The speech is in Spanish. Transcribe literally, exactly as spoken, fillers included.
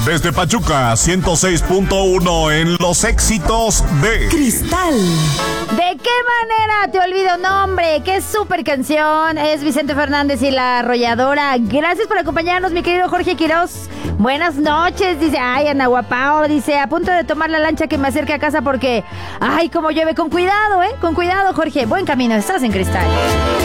Desde Pachuca, ciento seis punto uno en los éxitos de Cristal. ¿De qué manera te olvido? No, hombre, qué súper canción. Es Vicente Fernández y La Arrolladora. Gracias por acompañarnos, mi querido Jorge Quirós. Buenas noches, dice. Ay, Ana Guapao, dice, a punto de tomar la lancha que me acerque a casa porque, ay, como llueve. Con cuidado, ¿eh? Con cuidado, Jorge. Buen camino, estás en Cristal.